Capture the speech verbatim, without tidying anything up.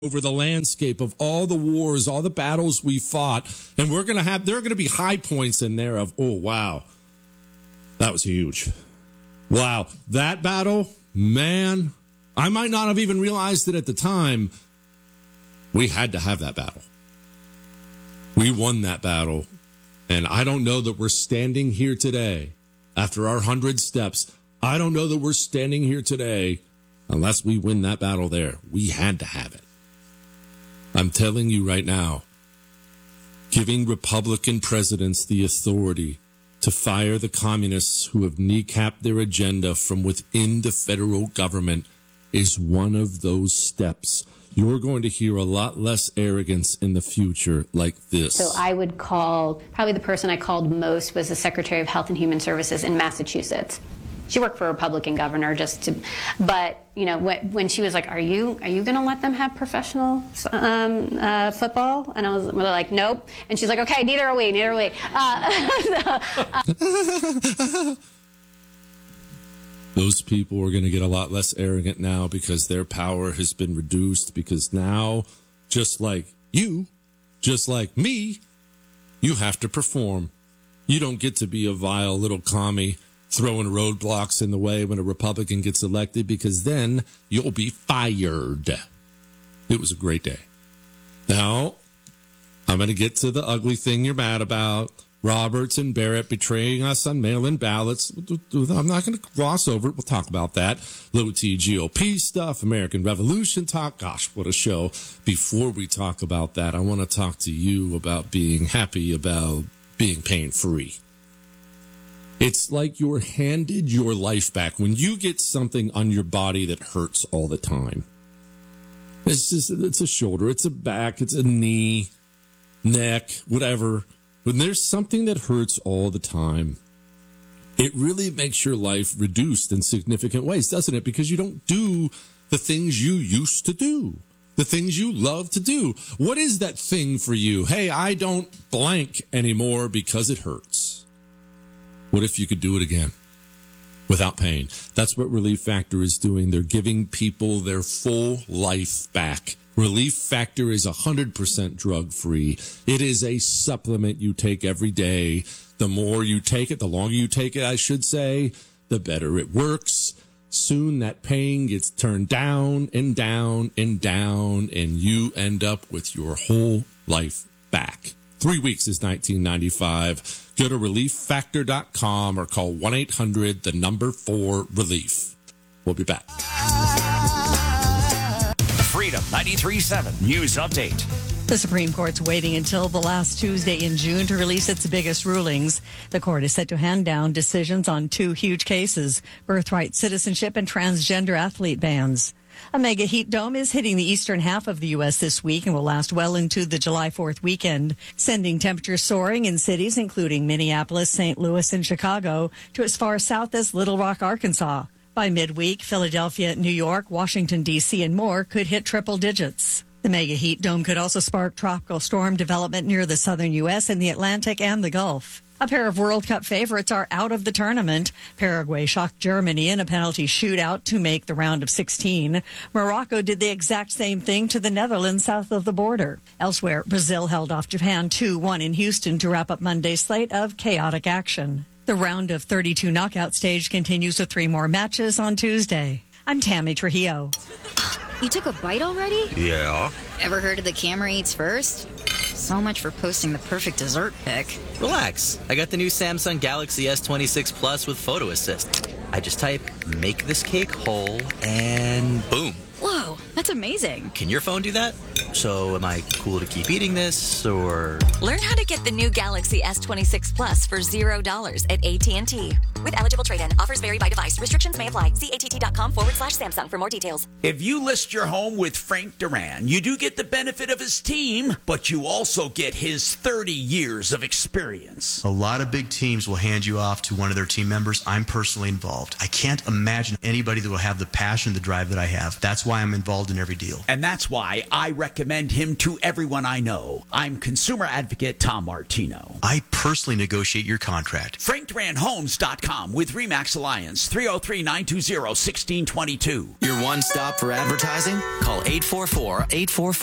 over the landscape of all the wars, all the battles we fought. And we're going to have, there are going to be high points in there of, oh, wow, that was huge. Wow, that battle, man, I might not have even realized it at the time. We had to have that battle. We won that battle. And I don't know that we're standing here today after our hundred steps. I don't know that we're standing here today unless we win that battle there. We had to have it. I'm telling you right now, giving Republican presidents the authority to fire the communists who have kneecapped their agenda from within the federal government is one of those steps. You're going to hear a lot less arrogance in the future like this. So I would call, probably the person I called most was the Secretary of Health and Human Services in Massachusetts. She worked for a Republican governor just to, but, you know, when, when she was like, are you are you going to let them have professional um, uh, football? And I was really like, nope. And she's like, okay, neither are we, neither are we. Uh, so, uh, Those people are going to get a lot less arrogant now because their power has been reduced, because now, just like you, just like me, you have to perform. You don't get to be a vile little commie throwing roadblocks in the way when a Republican gets elected, because then you'll be fired. It was a great day. Now, I'm going to get to the ugly thing you're mad about. Roberts and Barrett betraying us on mail-in ballots. I'm not going to gloss over it. We'll talk about that. Low T G O P stuff, American Revolution talk. Gosh, what a show. Before we talk about that, I want to talk to you about being happy about being pain-free. It's like you're handed your life back when you get something on your body that hurts all the time. It's just, it's a shoulder, it's a back, it's a knee, neck, whatever. When there's something that hurts all the time, it really makes your life reduced in significant ways, doesn't it? Because you don't do the things you used to do, the things you love to do. What is that thing for you? Hey, I don't blank anymore because it hurts. What if you could do it again without pain? That's what Relief Factor is doing. They're giving people their full life back. Relief Factor is one hundred percent drug-free. It is a supplement you take every day. The more you take it, the longer you take it, I should say, the better it works. Soon that pain gets turned down and down and down, and you end up with your whole life back. Three weeks is nineteen ninety-five. Go to relief factor dot com or call one eight hundred, the number four relief. We'll be back. Freedom ninety-three point seven News Update. The Supreme Court's waiting until the last Tuesday in June to release its biggest rulings. The court is set to hand down decisions on two huge cases, birthright citizenship and transgender athlete bans. A mega heat dome is hitting the eastern half of the U S this week and will last well into the July fourth weekend, sending temperatures soaring in cities including Minneapolis, Saint Louis, and Chicago to as far south as Little Rock, Arkansas. By midweek, Philadelphia, New York, Washington, D C, and more could hit triple digits. The mega heat dome could also spark tropical storm development near the southern U S and the Atlantic and the Gulf. A pair of World Cup favorites are out of the tournament. Paraguay shocked Germany in a penalty shootout to make the round of sixteen. Morocco did the exact same thing to the Netherlands south of the border. Elsewhere, Brazil held off Japan two one in Houston to wrap up Monday's slate of chaotic action. The round of thirty-two knockout stage continues with three more matches on Tuesday. I'm Tammy Trujillo. You took a bite already? Yeah. Ever heard of the camera eats first? So much for posting the perfect dessert pic. Relax. I got the new Samsung Galaxy S twenty-six Plus with Photo Assist. I just type, make this cake whole, and boom. Whoa, that's amazing. Can your phone do that? So am I cool to keep eating this, or? Learn how to get the new Galaxy S twenty-six Plus for zero dollars at A T and T. With eligible trade-in, offers vary by device. Restrictions may apply. See att.com forward slash Samsung for more details. If you list your home with Frank Duran, you do get the benefit of his team, but you also get his thirty years of experience. A lot of big teams will hand you off to one of their team members. I'm personally involved. I can't imagine anybody that will have the passion, the drive that I have. That's why I'm involved in every deal. And that's why I recommend him to everyone I know. I'm consumer advocate Tom Martino. I personally negotiate your contract. Frank Duran Homes dot com with RE/MAX Alliance, three oh three, nine two zero, one six two two. Your one stop for advertising? Call eight four four, eight four four